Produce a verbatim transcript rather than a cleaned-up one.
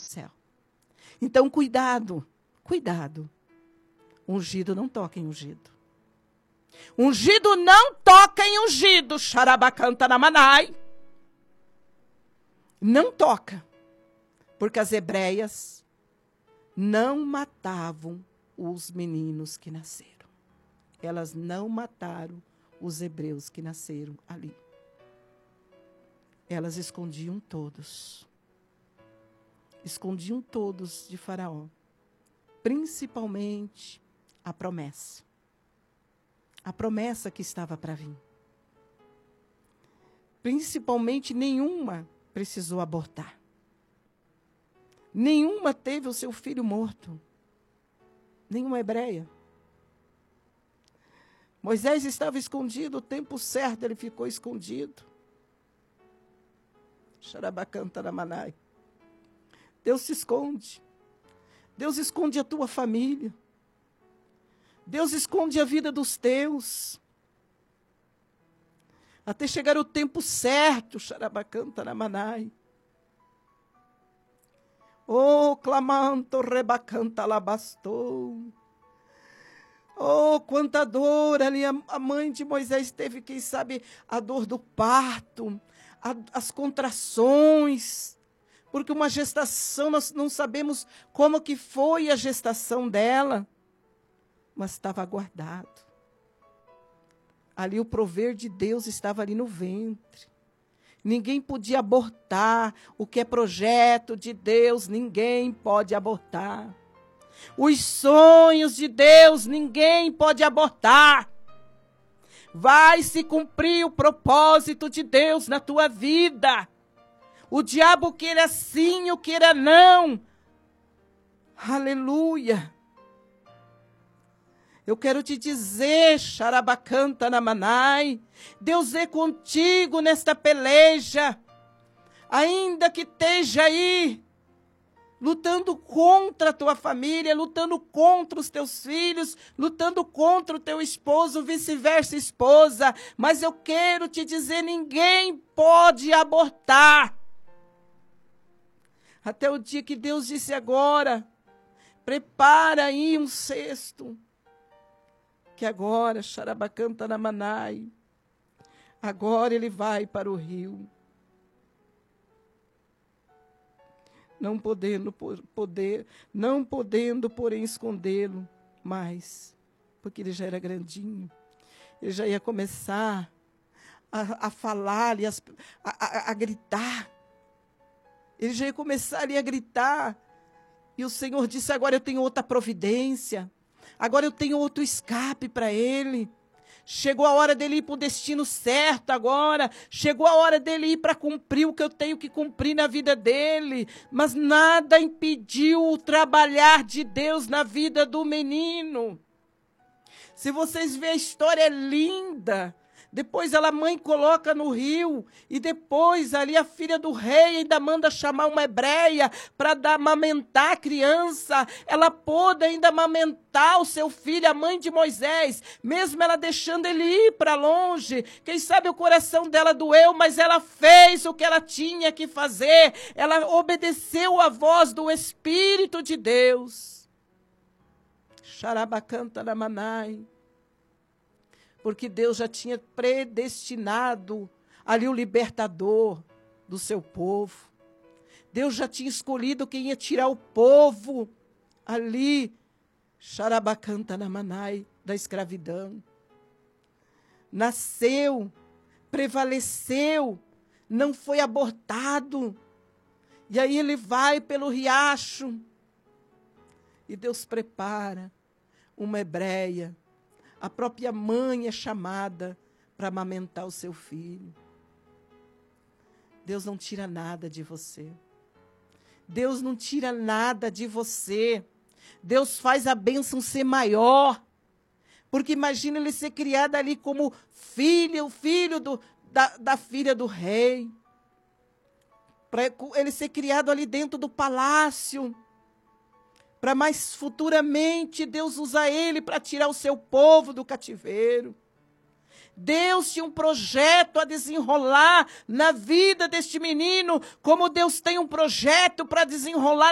céu. Então, cuidado, cuidado. Ungido não toca em ungido. Ungido não toca em ungido. Xarabacanta na manai. Não toca. Porque as hebreias não matavam os meninos que nasceram. Elas não mataram os hebreus que nasceram ali. Elas escondiam todos. Escondiam todos de Faraó. Principalmente a promessa. A promessa que estava para vir. Principalmente nenhuma precisou abortar. Nenhuma teve o seu filho morto. Nenhuma hebreia. Moisés estava escondido, o tempo certo ele ficou escondido. Xarabacanta na manai. Deus se esconde. Deus esconde a tua família. Deus esconde a vida dos teus. Até chegar o tempo certo, xarabacanta na manai. Oh, clamanto, rebacanta labastou. Oh, quanta dor ali a, a mãe de Moisés teve, quem sabe, a dor do parto, a, as contrações, porque uma gestação, nós não sabemos como que foi a gestação dela, mas estava guardado. Ali o prover de Deus estava ali no ventre. Ninguém podia abortar o que é projeto de Deus, ninguém pode abortar. Os sonhos de Deus, ninguém pode abortar. Vai se cumprir o propósito de Deus na tua vida. O diabo queira sim ou queira não. Aleluia. Eu quero te dizer, xarabacanta na manai, Deus é contigo nesta peleja. Ainda que esteja aí, lutando contra a tua família, lutando contra os teus filhos, lutando contra o teu esposo, vice-versa, esposa. Mas eu quero te dizer, ninguém pode abortar. Até o dia que Deus disse agora, prepara aí um cesto. Que agora, xarabacanta na manai, agora ele vai para o rio. Não podendo, poder, não podendo, porém, escondê-lo mais, porque ele já era grandinho. Ele já ia começar a, a falar, a, a, a gritar. Ele já ia começar ali a gritar. E o Senhor disse, agora eu tenho outra providência. Agora eu tenho outro escape para ele. Chegou a hora dele ir para o destino certo agora. Chegou a hora dele ir para cumprir o que eu tenho que cumprir na vida dele. Mas nada impediu o trabalhar de Deus na vida do menino. Se vocês verem, a história é linda. Depois ela, a mãe coloca no rio, e depois ali a filha do rei ainda manda chamar uma hebreia para amamentar a criança. Ela pôde ainda amamentar o seu filho, a mãe de Moisés, mesmo ela deixando ele ir para longe. Quem sabe o coração dela doeu, mas ela fez o que ela tinha que fazer. Ela obedeceu a voz do Espírito de Deus. Xarabacanta na manai. Porque Deus já tinha predestinado ali o libertador do seu povo. Deus já tinha escolhido quem ia tirar o povo ali, xarabacanta na manai, da escravidão. Nasceu, prevaleceu, não foi abortado. E aí ele vai pelo riacho. E Deus prepara uma hebreia. A própria mãe é chamada para amamentar o seu filho. Deus não tira nada de você. Deus não tira nada de você. Deus faz a bênção ser maior. Porque imagina ele ser criado ali como filho, o filho do, da, da filha do rei. Para ele ser criado ali dentro do palácio. Para mais futuramente Deus usar ele para tirar o seu povo do cativeiro. Deus tinha um projeto a desenrolar na vida deste menino, como Deus tem um projeto para desenrolar